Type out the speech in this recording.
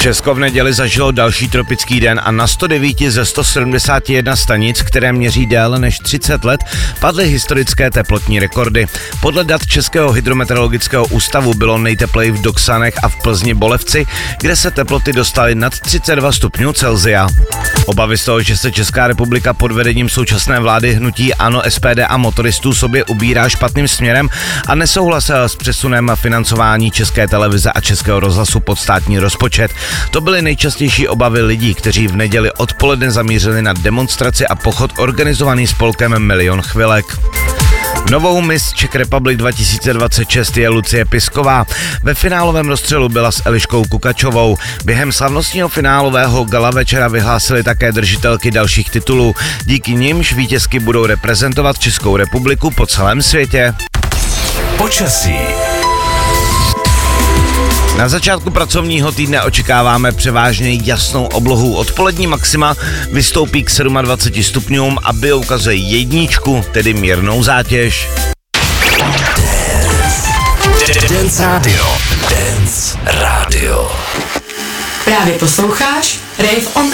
Česko v neděli zažilo další tropický den a na 109 ze 171 stanic, které měří déle než 30 let, padly historické teplotní rekordy. Podle dat Českého hydrometeorologického ústavu bylo nejtepleji v Doksanech a v Plzni Bolevci, kde se teploty dostaly nad 32 stupňů Celsia. Obavy z toho, že se Česká republika pod vedením současné vlády hnutí ANO, SPD a motoristů sobě ubírá špatným směrem a nesouhlas s přesunem financování České televize a Českého rozhlasu pod státní rozpočet. To byly nejčastější obavy lidí, kteří v neděli odpoledne zamířili na demonstraci a pochod organizovaný spolkem Milion chvilek. Novou Miss Czech Republic 2026 je Lucie Pisková. Ve finálovém rozstřelu byla s Eliškou Kukačovou. Během slavnostního finálového gala večera vyhlásili také držitelky dalších titulů. Díky nimž vítězky budou reprezentovat Českou republiku po celém světě. Počasí. Na začátku pracovního týdne očekáváme převážně jasnou oblohu. Odpolední maxima vystoupí k 27 stupňům a bio ukazuje jedničku, tedy mírnou zátěž. Dance Radio. Dance Radio. Právě posloucháš Rave on